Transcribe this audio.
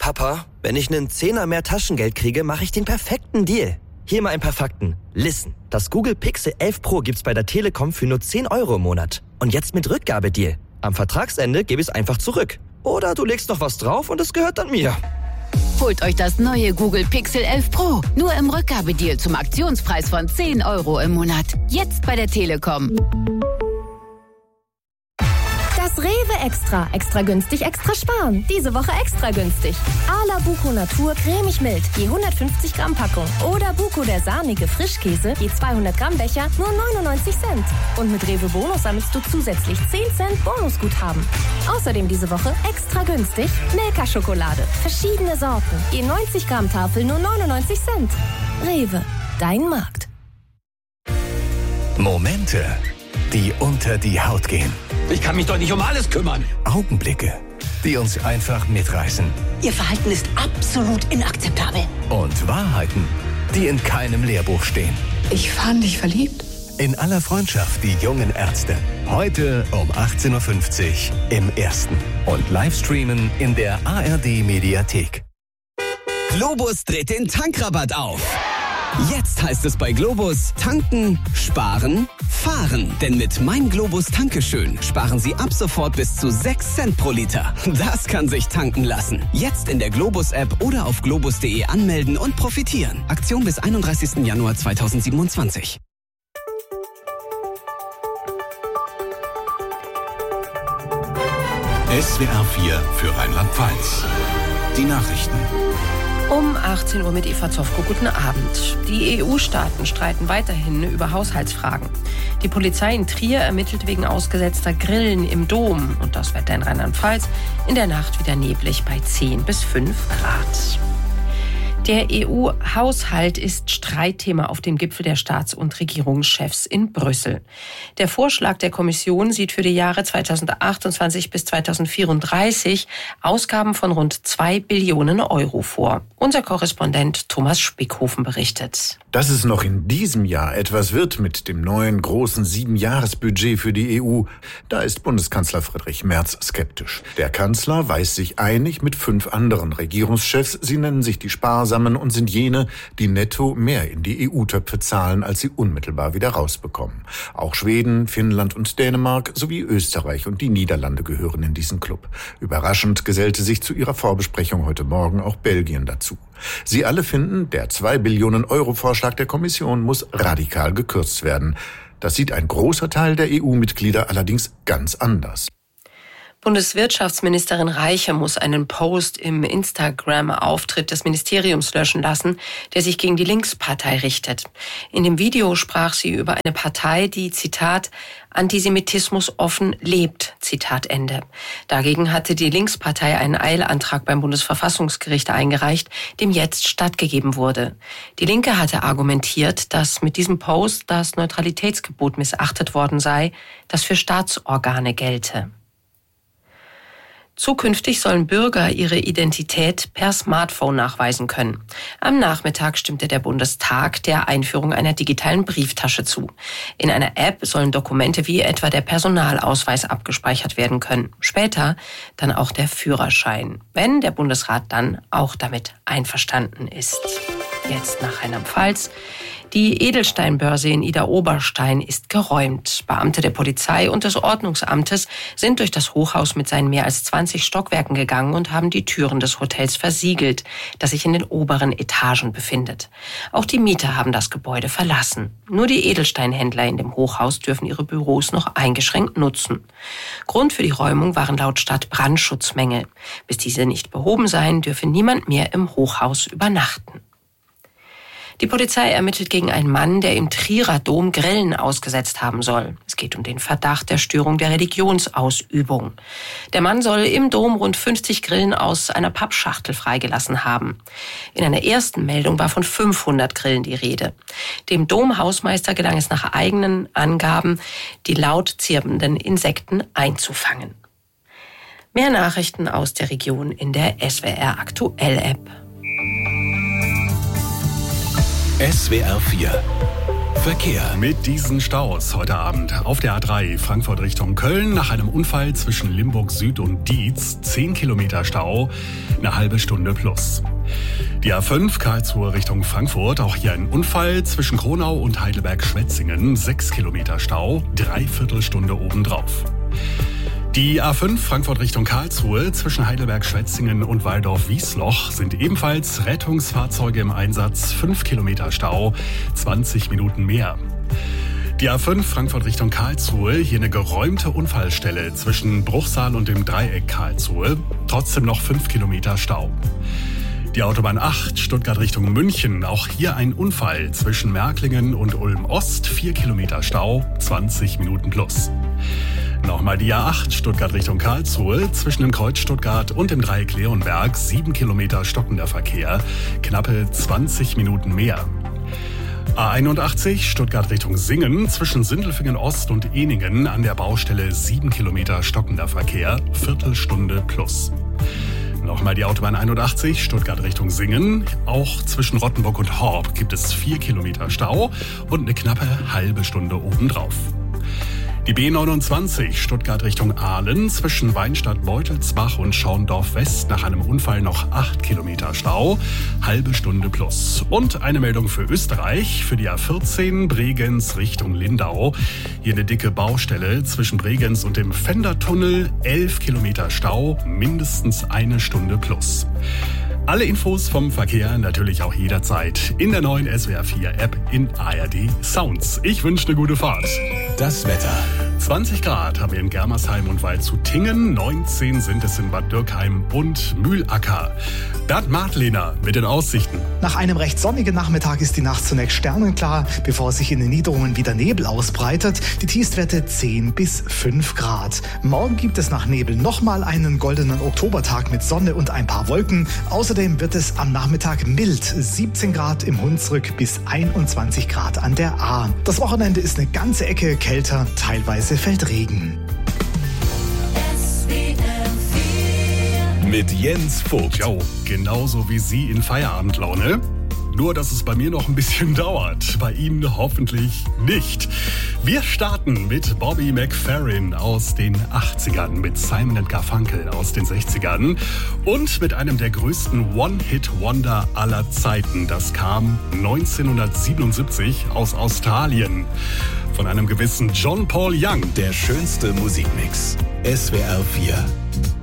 Papa, wenn ich einen Zehner mehr Taschengeld kriege, mache ich den perfekten Deal. Hier mal ein paar Fakten. Listen, das Google Pixel 11 Pro gibt's bei der Telekom für nur 10 € im Monat. Und jetzt mit Rückgabedeal. Am Vertragsende gebe ich es einfach zurück. Oder du legst noch was drauf und es gehört dann mir. Holt euch das neue Google Pixel 11 Pro. Nur im Rückgabedeal zum Aktionspreis von 10 € im Monat. Jetzt bei der Telekom. Das Rewe Extra. Extra günstig, extra sparen. Diese Woche extra günstig. Ala Buko Natur cremig mild, je 150 Gramm Packung. Oder Buko der sahnige Frischkäse, je 200 Gramm Becher, nur 99 Cent. Und mit Rewe Bonus sammelst du zusätzlich 10 Cent Bonusguthaben. Außerdem diese Woche extra günstig Milka-Schokolade. Verschiedene Sorten, je 90 Gramm Tafel, nur 99 Cent. Rewe, dein Markt. Momente, die unter die Haut gehen. Ich kann mich doch nicht um alles kümmern. Augenblicke, die uns einfach mitreißen. Ihr Verhalten ist absolut inakzeptabel. Und Wahrheiten, die in keinem Lehrbuch stehen. Ich fand dich verliebt. In aller Freundschaft, die jungen Ärzte. Heute um 18.50 Uhr im Ersten. Und Livestreamen in der ARD-Mediathek. Globus dreht den Tankrabatt auf. Jetzt heißt es bei Globus tanken, sparen, fahren. Denn mit Mein Globus Tankeschön sparen Sie ab sofort bis zu 6 Cent pro Liter. Das kann sich tanken lassen. Jetzt in der Globus-App oder auf globus.de anmelden und profitieren. Aktion bis 31. Januar 2027. SWR 4 für Rheinland-Pfalz. Die Nachrichten. Um 18 Uhr mit Eva Zofko. Guten Abend. Die EU-Staaten streiten weiterhin über Haushaltsfragen. Die Polizei in Trier ermittelt wegen ausgesetzter Grillen im Dom. Und das Wetter in Rheinland-Pfalz in der Nacht wieder neblig bei 10 bis 5 Grad. Der EU-Haushalt ist Streitthema auf dem Gipfel der Staats- und Regierungschefs in Brüssel. Der Vorschlag der Kommission sieht für die Jahre 2028 bis 2034 Ausgaben von rund 2 Billionen € vor. Unser Korrespondent Thomas Spickhofen berichtet. Dass es noch in diesem Jahr etwas wird mit dem neuen großen 7-Jahres-Budget für die EU, da ist Bundeskanzler Friedrich Merz skeptisch. Der Kanzler weiß sich einig mit 5 anderen Regierungschefs. Sie nennen sich die Sparsamen und sind jene, die netto mehr in die EU-Töpfe zahlen, als sie unmittelbar wieder rausbekommen. Auch Schweden, Finnland und Dänemark sowie Österreich und die Niederlande gehören in diesen Club. Überraschend gesellte sich zu ihrer Vorbesprechung heute Morgen auch Belgien dazu. Sie alle finden, der 2 Billionen € Vorschlag der Kommission muss radikal gekürzt werden. Das sieht ein großer Teil der EU-Mitglieder allerdings ganz anders. Bundeswirtschaftsministerin Reiche muss einen Post im Instagram-Auftritt des Ministeriums löschen lassen, der sich gegen die Linkspartei richtet. In dem Video sprach sie über eine Partei, die, Zitat, Antisemitismus offen lebt, Zitat Ende. Dagegen hatte die Linkspartei einen Eilantrag beim Bundesverfassungsgericht eingereicht, dem jetzt stattgegeben wurde. Die Linke hatte argumentiert, dass mit diesem Post das Neutralitätsgebot missachtet worden sei, das für Staatsorgane gelte. Zukünftig sollen Bürger ihre Identität per Smartphone nachweisen können. Am Nachmittag stimmte der Bundestag der Einführung einer digitalen Brieftasche zu. In einer App sollen Dokumente wie etwa der Personalausweis abgespeichert werden können. Später dann auch der Führerschein, wenn der Bundesrat dann auch damit einverstanden ist. Jetzt nach Rheinland-Pfalz. Die Edelsteinbörse in Idar-Oberstein ist geräumt. Beamte der Polizei und des Ordnungsamtes sind durch das Hochhaus mit seinen mehr als 20 Stockwerken gegangen und haben die Türen des Hotels versiegelt, das sich in den oberen Etagen befindet. Auch die Mieter haben das Gebäude verlassen. Nur die Edelsteinhändler in dem Hochhaus dürfen ihre Büros noch eingeschränkt nutzen. Grund für die Räumung waren laut Stadt Brandschutzmängel. Bis diese nicht behoben seien, dürfe niemand mehr im Hochhaus übernachten. Die Polizei ermittelt gegen einen Mann, der im Trierer Dom Grillen ausgesetzt haben soll. Es geht um den Verdacht der Störung der Religionsausübung. Der Mann soll im Dom rund 50 Grillen aus einer Pappschachtel freigelassen haben. In einer ersten Meldung war von 500 Grillen die Rede. Dem Domhausmeister gelang es nach eigenen Angaben, die laut zirpenden Insekten einzufangen. Mehr Nachrichten aus der Region in der SWR Aktuell App. SWR 4 Verkehr. Mit diesen Staus heute Abend auf der A3 Frankfurt Richtung Köln nach einem Unfall zwischen Limburg Süd und Dietz 10 Kilometer Stau, eine halbe Stunde plus. Die A5 Karlsruhe Richtung Frankfurt, auch hier ein Unfall zwischen Kronau und Heidelberg-Schwetzingen, 6 Kilometer Stau, dreiviertel Stunde obendrauf. Die A5 Frankfurt Richtung Karlsruhe zwischen Heidelberg-Schwetzingen und Waldorf-Wiesloch sind ebenfalls Rettungsfahrzeuge im Einsatz, 5 Kilometer Stau, 20 Minuten mehr. Die A5 Frankfurt Richtung Karlsruhe, hier eine geräumte Unfallstelle zwischen Bruchsal und dem Dreieck Karlsruhe, trotzdem noch 5 Kilometer Stau. Die Autobahn 8 Stuttgart Richtung München, auch hier ein Unfall zwischen Märklingen und Ulm-Ost, 4 Kilometer Stau, 20 Minuten plus. Nochmal die A8 Stuttgart Richtung Karlsruhe, zwischen dem Kreuz Stuttgart und dem Dreieck Leonberg, 7 Kilometer stockender Verkehr, knappe 20 Minuten mehr. A81 Stuttgart Richtung Singen, zwischen Sindelfingen Ost und Ehningen an der Baustelle 7 Kilometer stockender Verkehr, Viertelstunde plus. Nochmal die Autobahn 81 Stuttgart Richtung Singen, auch zwischen Rottenburg und Horb gibt es 4 Kilometer Stau und eine knappe halbe Stunde obendrauf. Die B29 Stuttgart Richtung Aalen, zwischen Weinstadt-Beutelsbach und Schorndorf-West nach einem Unfall noch 8 Kilometer Stau, halbe Stunde plus. Und eine Meldung für Österreich, für die A14 Bregenz Richtung Lindau. Hier eine dicke Baustelle zwischen Bregenz und dem Fendertunnel, 11 Kilometer Stau, mindestens eine Stunde plus. Alle Infos vom Verkehr natürlich auch jederzeit in der neuen SWR4-App in ARD Sounds. Ich wünsche eine gute Fahrt. Das Wetter. 20 Grad haben wir in Germersheim und Waldshut-Tiengen, 19 sind es in Bad Dürkheim und Mühlacker. Bernd Martlehner mit den Aussichten. Nach einem recht sonnigen Nachmittag ist die Nacht zunächst sternenklar, bevor sich in den Niederungen wieder Nebel ausbreitet. Die Tiefstwerte 10 bis 5 Grad. Morgen gibt es nach Nebel nochmal einen goldenen Oktobertag mit Sonne und ein paar Wolken. Außerdem wird es am Nachmittag mild, 17 Grad im Hunsrück bis 21 Grad an der Ahr. Das Wochenende ist eine ganze Ecke kälter, teilweise fällt Regen. Mit Jens Vogt. Jo, genauso wie Sie in Feierabendlaune. Nur, dass es bei mir noch ein bisschen dauert. Bei Ihnen hoffentlich nicht. Wir starten mit Bobby McFerrin aus den 80ern, mit Simon & Garfunkel aus den 60ern und mit einem der größten One-Hit-Wonder aller Zeiten. Das kam 1977 aus Australien von einem gewissen John Paul Young. Der schönste Musikmix. SWR 4.